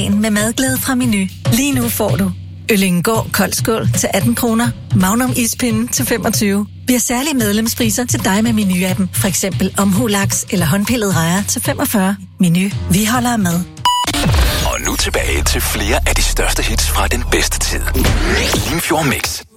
Med madglæde fra Meny. Lige nu får du Øllingård koldskål til 18 kroner, Magnum ispinde til 25. Vi har særlige medlemspriser til dig med Meny-appen. For eksempel omhulaks eller håndpillet rejer til 45. Meny. Vi holder med. Og nu tilbage til flere af de største hits fra den bedste tid. Limfjord Mix.